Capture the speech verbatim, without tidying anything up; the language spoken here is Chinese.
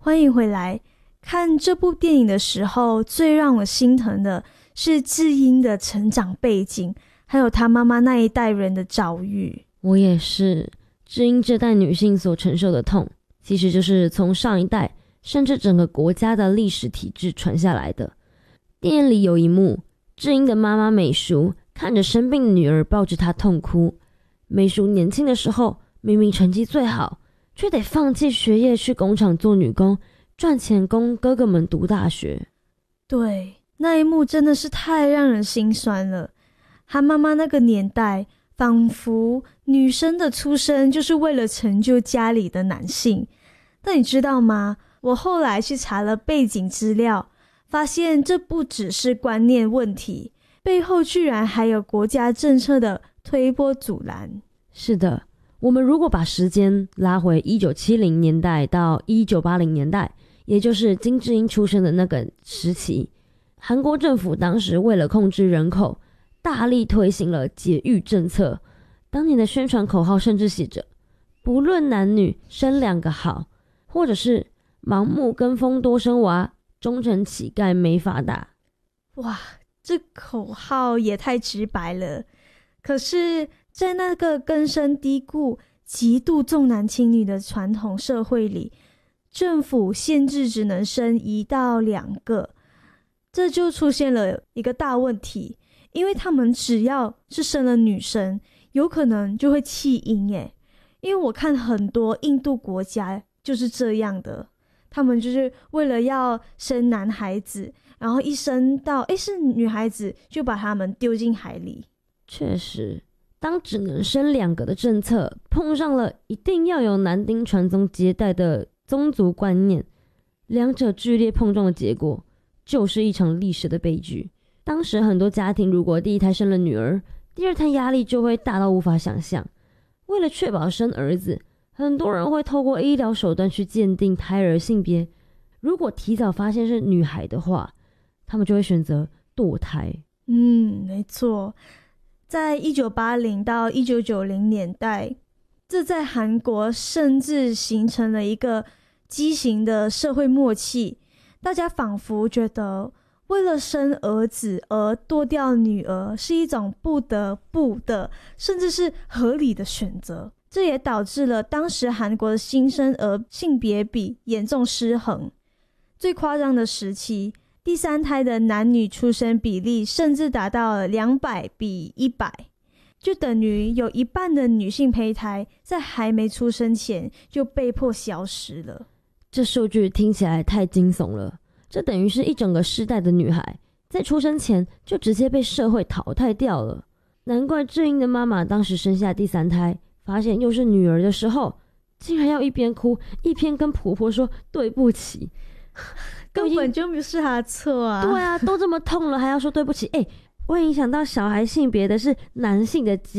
欢迎回来。看这部电影的时候，最让我心疼的是智英的成长背景，还有她妈妈那一代人的遭遇。 我也是，智英这代女性所承受的痛，其实就是从上一代甚至整个国家的历史体制传下来的。电影里有一幕，智英的妈妈美淑看着生病的女儿抱着她痛哭。美淑年轻的时候明明成绩最好，却得放弃学业去工厂做女工，赚钱供哥哥们读大学。 对，那一幕真的是太让人心酸了。她妈妈那个年代，仿佛女生的出生就是为了成就家里的男性。但你知道吗？我后来去查了背景资料，发现这不只是观念问题，背后居然还有国家政策的推波阻拦。 是的，我们如果把时间拉回一九七零年代到一九八零年代，也就是金智英出生的那个时期，韩国政府当时为了控制人口，大力推行了节育政策。当年的宣传口号甚至写着不论男女生两个好，或者是盲目跟风多生娃，终成乞丐没法打。 哇，这口号也太直白了。可是在那个根深蒂固极度重男轻女的传统社会里，政府限制只能生一到两个，这就出现了一个大问题。因为他们只要是生了女生，有可能就会弃婴耶。因为我看很多印度国家就是这样的，他们就是为了要生男孩子，然后一生到诶是女孩子就把他们丢进海里。 确实，当只能生两个的政策碰上了一定要有男丁传宗接代的宗族观念，两者剧烈碰撞的结果就是一场历史的悲剧。当时很多家庭如果第一胎生了女儿，第二胎压力就会大到无法想象。为了确保生儿子，很多人会透过医疗手段去鉴定胎儿性别，如果提早发现是女孩的话，他们就会选择堕胎。 嗯，没错。在一九八零到一九九零年代，这在韩国甚至形成了一个畸形的社会默契，大家仿佛觉得为了生儿子而剁掉女儿是一种不得不的，甚至是合理的选择。这也导致了当时韩国的新生儿性别比严重失衡。最夸张的时期，第三胎的男女出生比例甚至达到了两百比一百，就等于有一半的女性胚胎在还没出生前就被迫消失了。 这数据听起来太惊悚了，这等于是一整个世代的女孩在出生前就直接被社会淘汰掉了。难怪智英的妈妈当时生下第三胎，发现又是女儿的时候，竟然要一边哭一边跟婆婆说对不起。 根本就不是她的错啊！ 对啊，都这么痛了还要说对不起，哎、欸，会影响到小孩性别的是男性的基